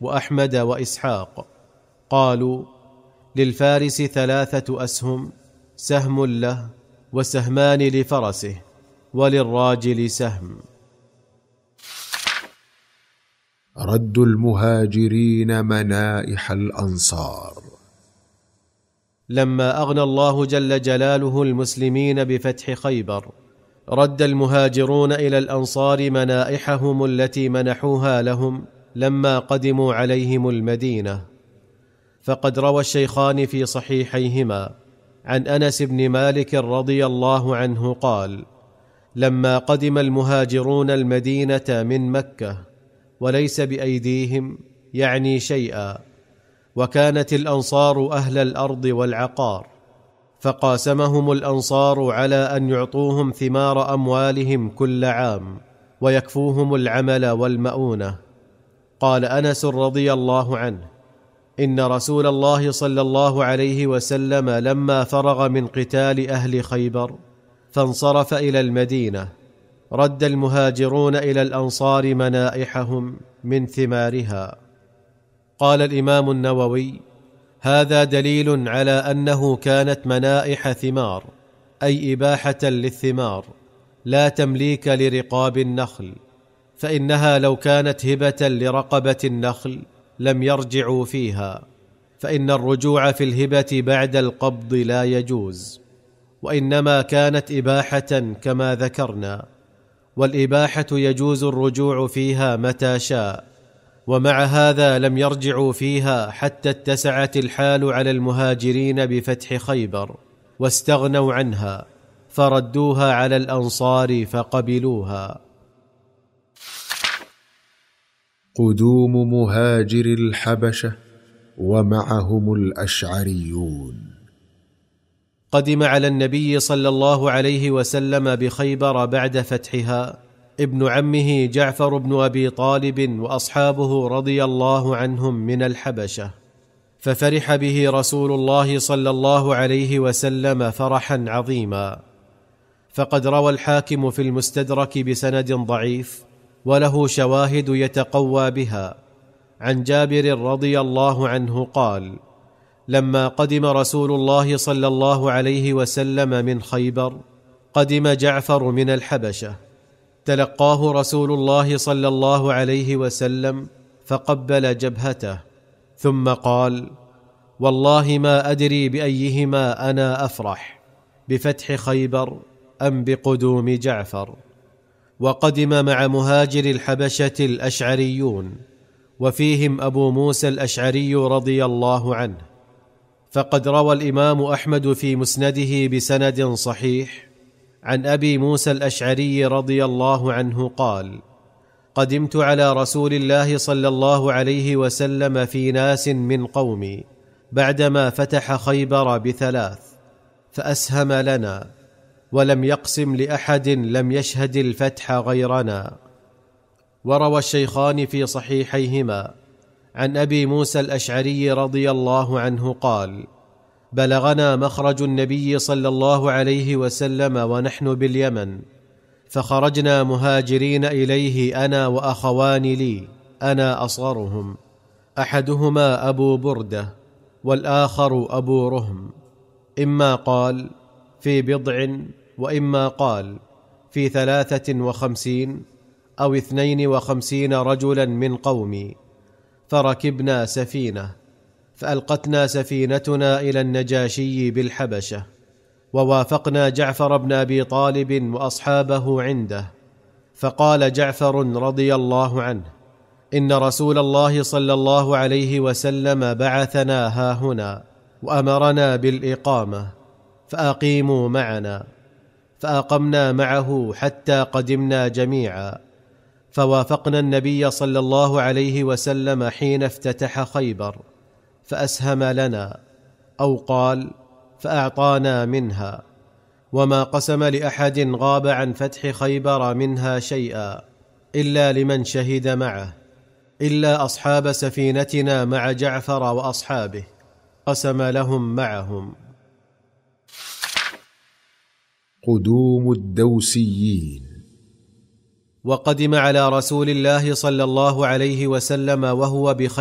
وأحمد وإسحاق قالوا: للفارس 3 أسهم، سهم له وسهمان لفرسه، وللراجل سهم. رد المهاجرين منائح الأنصار. لما أغنى الله جل جلاله المسلمين بفتح خيبر، رد المهاجرون إلى الأنصار منائحهم التي منحوها لهم لما قدموا عليهم المدينة. فقد روى الشيخان في صحيحيهما عن أنس بن مالك رضي الله عنه قال: لما قدم المهاجرون المدينة من مكة وليس بأيديهم يعني شيئا، وكانت الأنصار أهل الأرض والعقار، فقاسمهم الأنصار على أن يعطوهم ثمار أموالهم كل عام ويكفوهم العمل والمؤونة. قال أنس رضي الله عنه: إن رسول الله صلى الله عليه وسلم لما فرغ من قتال أهل خيبر فانصرف إلى المدينة، رد المهاجرون إلى الأنصار منائحهم من ثمارها. قال الإمام النووي: هذا دليل على أنه كانت منائح ثمار، أي إباحة للثمار، لا تمليك لرقاب النخل، فإنها لو كانت هبة لرقبة النخل لم يرجعوا فيها، فإن الرجوع في الهبة بعد القبض لا يجوز، وإنما كانت إباحة كما ذكرنا، والإباحة يجوز الرجوع فيها متى شاء، ومع هذا لم يرجعوا فيها حتى اتسعت الحال على المهاجرين بفتح خيبر واستغنوا عنها، فردوها على الأنصار فقبلوها. قدوم مهاجر الحبشة ومعهم الأشعريون. قدم على النبي صلى الله عليه وسلم بخيبر بعد فتحها ابن عمه جعفر بن أبي طالب وأصحابه رضي الله عنهم من الحبشة، ففرح به رسول الله صلى الله عليه وسلم فرحا عظيما. فقد روى الحاكم في المستدرك بسند ضعيف وله شواهد يتقوى بها عن جابر رضي الله عنه قال: لما قدم رسول الله صلى الله عليه وسلم من خيبر قدم جعفر من الحبشة، تلقاه رسول الله صلى الله عليه وسلم فقبل جبهته، ثم قال: والله ما أدري بأيهما أنا أفرح، بفتح خيبر أم بقدوم جعفر. وقدم مع مهاجر الحبشة الأشعريون، وفيهم أبو موسى الأشعري رضي الله عنه. فقد روى الإمام أحمد في مسنده بسند صحيح عن أبي موسى الأشعري رضي الله عنه قال: قدمت على رسول الله صلى الله عليه وسلم في ناس من قومي بعدما فتح خيبر ب3، فأسهم لنا، ولم يقسم لأحد لم يشهد الفتح غيرنا. وروى الشيخان في صحيحيهما عن أبي موسى الأشعري رضي الله عنه قال: بلغنا مخرج النبي صلى الله عليه وسلم ونحن باليمن، فخرجنا مهاجرين إليه أنا وأخوان لي، أنا أصغرهم، أحدهما أبو بردة والآخر أبو رهم، إما قال في 50 وإما قال في 53 أو 52 رجلا من قومي، فركبنا سفينة، فألقتنا سفينتنا إلى النجاشي بالحبشة، ووافقنا جعفر بن أبي طالب وأصحابه عنده، فقال جعفر رضي الله عنه: إن رسول الله صلى الله عليه وسلم بعثنا هاهنا وأمرنا بالإقامة، فأقيموا معنا. فأقمنا معه حتى قدمنا جميعا، فوافقنا النبي صلى الله عليه وسلم حين افتتح خيبر، فأسهم لنا، أو قال فأعطانا منها، وما قسم لأحد غاب عن فتح خيبر منها شيئا إلا لمن شهد معه، إلا أصحاب سفينتنا مع جعفر وأصحابه قسم لهم معهم. قدوم الدوسيين. وقدم على رسول الله صلى الله عليه وسلم وهو بخيبر